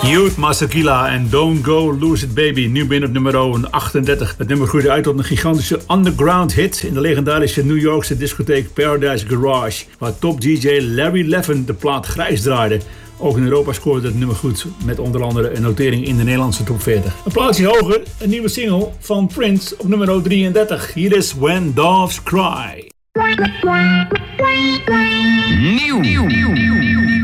Youth Masakila en Don't Go Lose It Baby, nu binnen op nummer 38. Het nummer groeide uit tot een gigantische underground hit in de legendarische New Yorkse discotheek Paradise Garage, waar top DJ Larry Levin de plaat grijs draaide. Ook in Europa scoorde het nummer goed, met onder andere een notering in de Nederlandse top 40. Een plaatsje hoger, een nieuwe single van Prince op nummer 33. Hier is When Doves Cry. Nieuw.